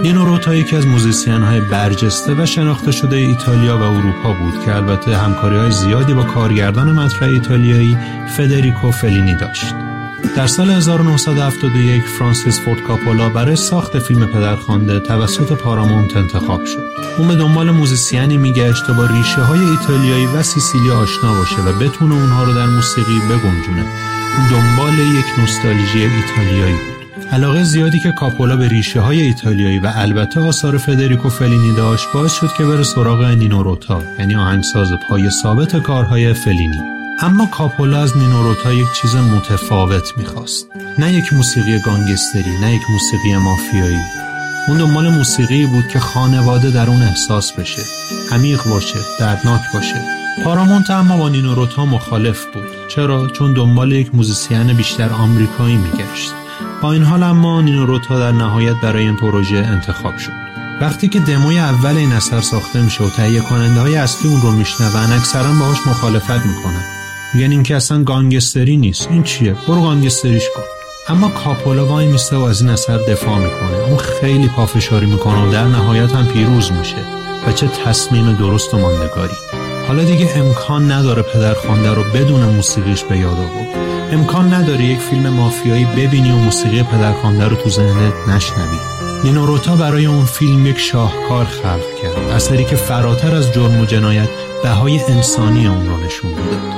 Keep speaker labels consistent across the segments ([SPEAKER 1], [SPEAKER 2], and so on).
[SPEAKER 1] نینو روتا یکی از موزیسین‌های برجسته و شناخته شده ایتالیا و اروپا بود که البته همکاری‌های زیادی با کارگردان مطرح ایتالیایی فدریکو فلینی داشت. در سال 1971 فرانسیس فورد کاپولا برای ساخت فیلم پدرخوانده توسط پارامونت انتخاب شد. اون به دنبال موزیسینی میگشت تا با ریشه‌های ایتالیایی و سیسیلی آشنا باشه و بتونه اونها رو در موسیقی بگنجونه. اون دنبال یک نوستالژی ایتالیایی بود. علاقه زیادی که کاپولا به ریشه‌های ایتالیایی و البته آثار فدریکو فلینی داشت باعث شد که بره سراغ نینو روتا، یعنی آهنگساز پای ثابت کارهای فلینی. اما کاپولا از نینو روتا یک چیز متفاوت می‌خواست. نه یک موسیقی گانگستری، نه یک موسیقی مافیایی. اون دنبال موسیقی بود که خانواده در اون احساس بشه، عمیق باشه، دردناک باشه. پارامونت اما با نینو روتا مخالف بود. چرا؟ چون دنبال یک موزیسین بیشتر آمریکایی میگشت. با این حال اما نینو روتا در نهایت برای این پروژه انتخاب شد. وقتی که دموی اول این اثر ساخته میشه و تهیه کننده‌های اصلی اون رو میشنون، اکثرا باهاش مخالفت میکنن. میگن این که اصلا گانگستری نیست، این چیه؟ برو گانگستریش کن. اما کاپولا وای میسته و از این اثر دفاع میکنه. اون خیلی پافشاری میکنه و در نهایت هم پیروز میشه. و چه تصمیم درست و ماندگاری. حالا دیگه امکان نداره پدرخوانده رو بدون موسیقیش به یاد آورد. امکان نداره یک فیلم مافیایی ببینی و موسیقی پدرخوانده رو تو ذهنت نشنوی. نینو روتا برای اون فیلم یک شاهکار خلق کرد، اثری که فراتر از جرم و جنایت بهای انسانی اون رو نشون میداد.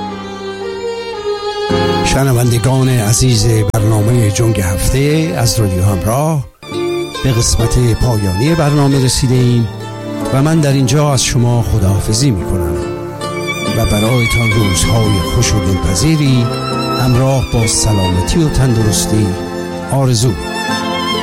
[SPEAKER 2] شنوندگان عزیز برنامه جنگ هفته از رادیو همراه، به قسمت پایانی برنامه رسیده ایم و من در اینجا از شما خداحافظی میکنم و برایتان روزهای خوش و دلپذیری همراه با سلامتی و تندرستی آرزو.